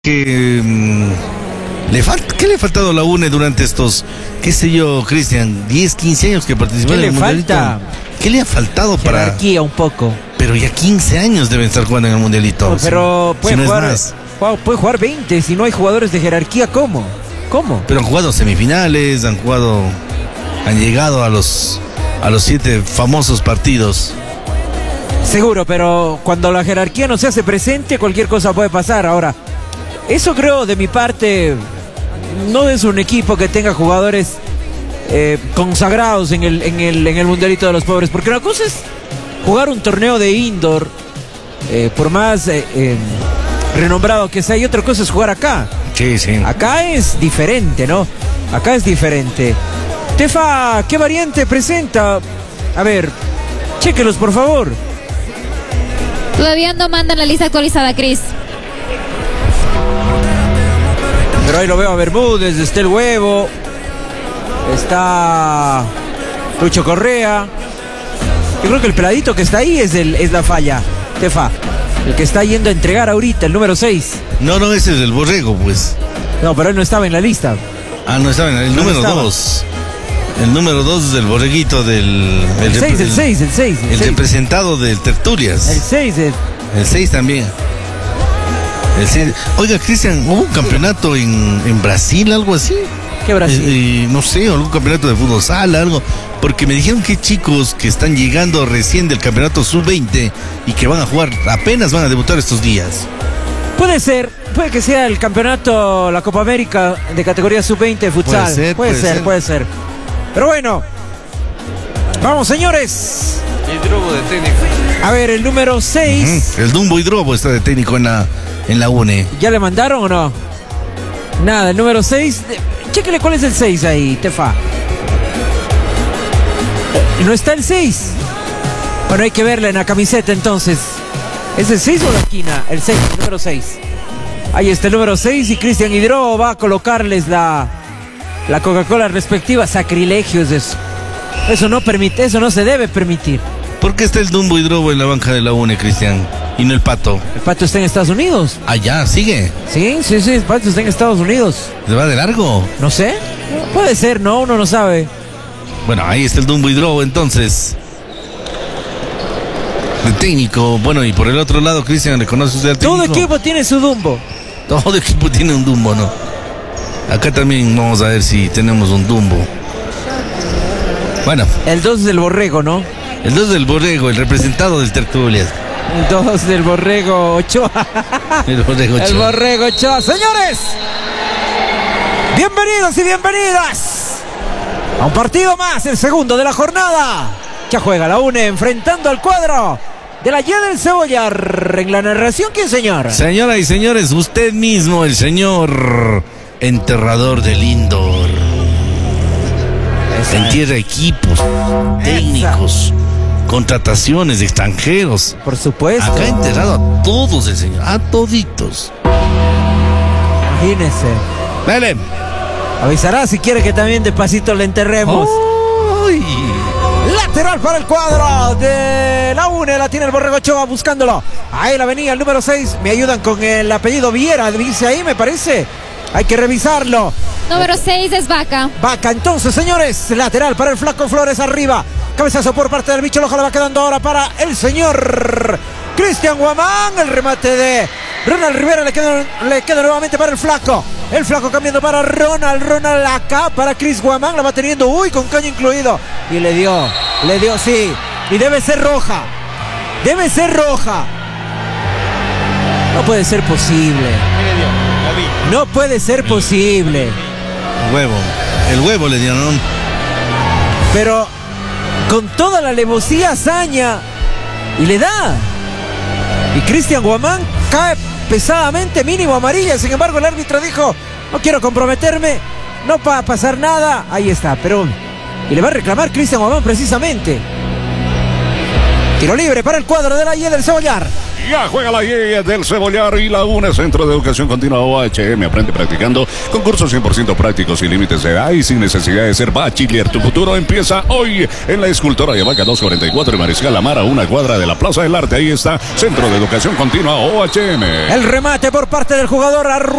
que ¿qué le ha faltado a la UNE durante estos, qué sé yo, Cristian, 10, 15 años que participó en el Mundialito? ¿Qué le ha faltado para jerarquía un poco? Pero ya 15 años deben estar jugando en el Mundialito. No, pero puede jugar 20 si no hay jugadores de jerarquía. ¿Cómo? Pero han jugado semifinales, han llegado a los 7 famosos partidos. Seguro, pero cuando la jerarquía no se hace presente, cualquier cosa puede pasar. Ahora, eso creo de mi parte, no es un equipo que tenga jugadores consagrados en el Mundialito de los Pobres, porque una cosa es jugar un torneo de indoor, por más renombrado que sea, y otra cosa es jugar acá. Sí. Acá es diferente, ¿no? Acá es diferente. Tefa, ¿qué variante presenta? A ver, chéquelos, por favor. Todavía no mandan la lista actualizada, Cris. Pero ahí lo veo a Bermúdez, está el Huevo, está Lucho Correa. Yo creo que el peladito que está ahí es la falla, Tefa. El que está yendo a entregar ahorita, el número 6. No, ese es el Borrego, pues. No, pero él no estaba en la lista. Ah, no estaba en el número 2. El número 2 es el Borreguito del... El 6. El representado del Tertulias. El 6 es... El 6 también. El 6. Oiga, Cristian, ¿hubo un campeonato en Brasil, algo así? ¿Qué Brasil? No sé, algún campeonato de fútbol sala, algo. Porque me dijeron que hay chicos que están llegando recién del campeonato sub-20 y que van a jugar, apenas van a debutar estos días. Puede ser, puede que sea el campeonato, la Copa América de categoría sub-20 de futsal. Puede ser. Pero bueno, vamos, señores. El Drobo de técnico. A ver, el número 6. El Dumbo y Drobo está de técnico en la UNE. ¿Ya le mandaron o no? Nada, el número 6. Chéquele cuál es el 6 ahí, Tefa. ¿No está el 6? Bueno, hay que verla en la camiseta entonces. ¿Es el 6 o la esquina? El 6, el número 6. Ahí está el número 6 y Cristian Hidro va a colocarles la Coca-Cola respectiva. Sacrilegio es eso. Eso no se debe permitir. ¿Por qué está el Dumbo y Drobo en la banca de la UNE, Cristian? Y no el Pato. ¿El Pato está en Estados Unidos? Allá, sigue. Sí, el Pato está en Estados Unidos. ¿Se va de largo? No sé. Puede ser, no, uno no sabe. Bueno, ahí está el Dumbo y Drobo entonces. El técnico, bueno, y por el otro lado, Cristian, ¿reconoce usted al técnico? Todo equipo tiene su Dumbo. Todo equipo tiene un Dumbo, ¿no? Acá también vamos a ver si tenemos un Dumbo. Bueno. El 2 del Borrego, ¿no? El 2 del Borrego, el representado del Tertulias. El 2 del Borrego Ochoa. El Borrego Ochoa. Señores, bienvenidos y bienvenidas a un partido más, el segundo de la jornada. Ya juega la UNE enfrentando al cuadro de la Y del Cebollar. En la narración, ¿quién, señor? Señoras y señores, usted mismo, el señor enterrador del indoor. Entierra equipos, técnicos, contrataciones de extranjeros. Por supuesto. Acá ha enterrado a todos el señor, a toditos. Imagínese. Dale. Avisará si quiere que también despacito le enterremos. ¡Ay! Lateral para el cuadro de la UNE. La tiene el Borrego Ochoa buscándolo. Ahí la venía el número 6. Me ayudan con el apellido Viera. Dice ahí, me parece. Hay que revisarlo. Número 6 es Vaca. Vaca, entonces, señores. Lateral para el Flaco Flores arriba. Cabezazo por parte del Bicho Loja. Le va quedando ahora para el señor Cristian Guamán. El remate de Ronald Rivera le queda nuevamente para el Flaco. El Flaco cambiando para Ronald. Ronald acá para Chris Guamán. La va teniendo, con caño incluido. Y le dio, sí. Y debe ser roja. No puede ser posible. No puede ser posible. El huevo le dieron. Pero con toda la alevosía, hazaña. Y le da. Y Cristian Guamán cae pesadamente, mínimo amarilla. Sin embargo, el árbitro dijo: no quiero comprometerme, no va a pasar nada. Ahí está, pero... Y le va a reclamar Cristian Guamán precisamente. Tiro libre para el cuadro de la Y del Cebollar. Ya juega la Y del Cebollar y la UNE, Centro de Educación Continua OHM. Aprende practicando con cursos 100% prácticos, sin límites de edad y sin necesidad de ser bachiller. Tu futuro empieza hoy en la Escultora de Vaca 244 y Mariscal Amara, una cuadra de la Plaza del Arte. Ahí está, Centro de Educación Continua OHM. El remate por parte del jugador